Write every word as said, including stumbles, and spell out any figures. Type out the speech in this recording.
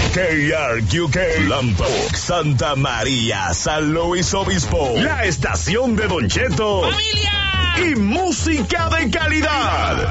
K R Q K, Lambok, Santa María, San Luis Obispo. La estación de Don Cheto. ¡Familia! Y música de calidad.